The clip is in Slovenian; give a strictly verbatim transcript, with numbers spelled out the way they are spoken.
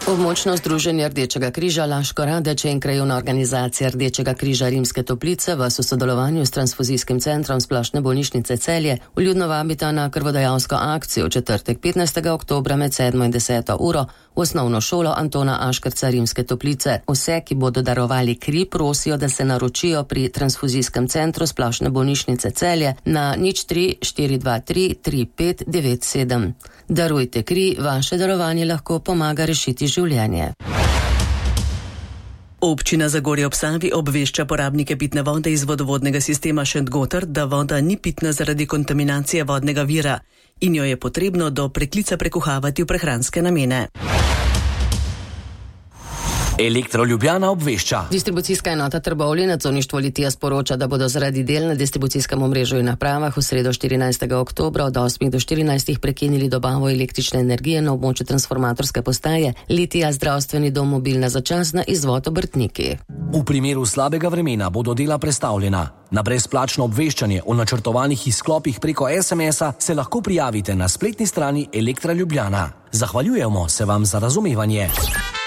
Območno združenje Rdečega križa Laško Radeče in krajevna organizacija Rdečega križa Rimske Toplice vas v sodelovanju s transfuzijskim centrom Splošne bolnišnice Celje vljudno vabita na krvodajalsko akcijo v četrtek petnajstega oktobra med sedmo in deseto uro v osnovno šolo Antona Aškerca Rimske Toplice. Vse, ki bodo darovali kri, prosijo, da se naročijo pri transfuzijskem centru Splošne bolnišnice Celje na nič tri štiri dva tri tri pet devet sedem. Darujte kri, vaše darovanje lahko pomaga rešiti življenje. Občina Zagorje ob Savi obvešča porabnike pitne vode iz vodovodnega sistema Šentgotr, da voda ni pitna zaradi kontaminacije vodnega vira in jo je potrebno do preklica prekuhavati v prehranske namene. Elektro Ljubljana obvešča. Distribucijska enota Trbovlje nadzorništvo Litija sporoča, da bodo zaradi del na distribucijskem omrežju in napravah v sredo štirinajstega oktobra od osmih do štirinajstih prekinili dobavo električne energije na območju transformatorske postaje Litija zdravstveni dom Mobilna začasna izvod Obrtniki. V primeru slabega vremena bodo dela prestavljena. Na brezplačno obveščanje o načrtovanih izklopih preko es em es-a se lahko prijavite na spletni strani Elektra Ljubljana. Zahvaljujemo se vam za razumevanje.